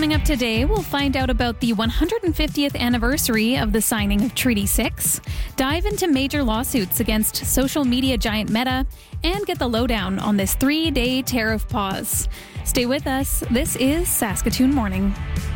Coming up today, we'll find out about the 150th anniversary of the signing of Treaty 6, dive into major lawsuits against social media giant Meta, and get the lowdown on this 3-day tariff pause. Stay with us. This is Saskatoon Morning.